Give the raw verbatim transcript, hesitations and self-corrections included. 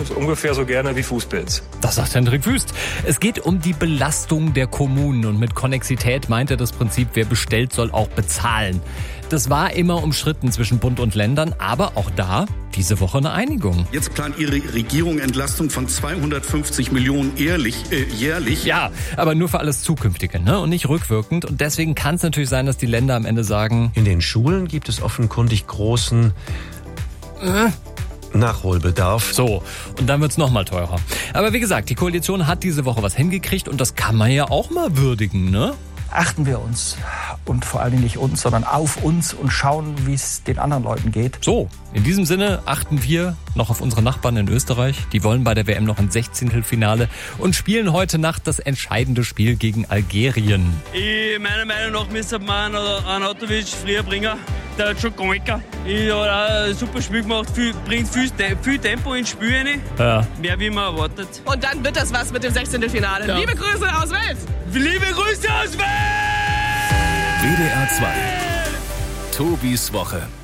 ungefähr so gerne wie Fußpilz. Das sagt Hendrik Wüst. Es geht um die Belastung der Kommunen und mit Konnexität meint er das Prinzip, wer bestellt, soll auch bezahlen. Das war immer umstritten zwischen Bund und Ländern, aber auch da diese Woche eine Einigung. Jetzt plant Ihre Regierung Entlastung von zweihundertfünfzig Millionen jährlich. Äh, jährlich. Ja, aber nur für alles Zukünftige, ne? Und nicht rückwirkend. Und deswegen kann es natürlich sein, dass die Länder am Ende sagen, in den Schulen gibt es offenkundig großen äh. Nachholbedarf. So, und dann wird's noch mal teurer. Aber wie gesagt, die Koalition hat diese Woche was hingekriegt und das kann man ja auch mal würdigen, ne? Achten wir uns und vor allen Dingen nicht uns, sondern auf uns und schauen, wie es den anderen Leuten geht. So, in diesem Sinne achten wir noch auf unsere Nachbarn in Österreich. Die wollen bei der W M noch ein Sechzehntelfinale und spielen heute Nacht das entscheidende Spiel gegen Algerien. Ich, meiner Meinung nach müsste man einen Anatovic früher bringen. Der hat schon gemeckert. Ich habe auch ein super Spiel gemacht, viel, bringt viel, viel Tempo ins Spiel rein. Ja. Mehr wie man erwartet. Und dann wird das was mit dem Sechzehntelfinale. Ja. Liebe Grüße aus Wels! Liebe Grüße aus Wels! W D R zwei. Tobis Woche.